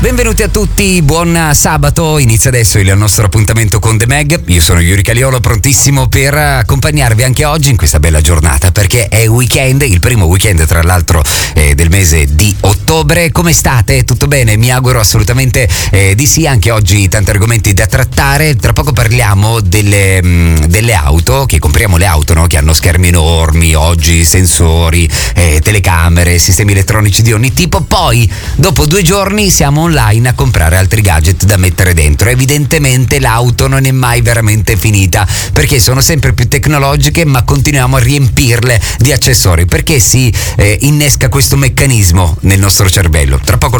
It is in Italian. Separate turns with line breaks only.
Benvenuti a tutti, buon sabato, inizia adesso il nostro appuntamento con The Mag. Io sono Yuri Caliolo, prontissimo per accompagnarvi anche oggi in questa bella giornata, perché è weekend, il primo weekend tra l'altro del mese di ottobre. Come state? Tutto bene? Mi auguro assolutamente di sì. Anche oggi tanti argomenti da trattare. Tra poco parliamo delle auto, che compriamo le auto, no? Che hanno schermi enormi, oggi sensori, telecamere, sistemi elettronici di ogni tipo. Poi dopo 2 giorni siamo online a comprare altri gadget da mettere dentro. Evidentemente l'auto non è mai veramente finita, perché sono sempre più tecnologiche, ma continuiamo a riempirle di accessori, perché si innesca questo meccanismo nel nostro cervello. Tra poco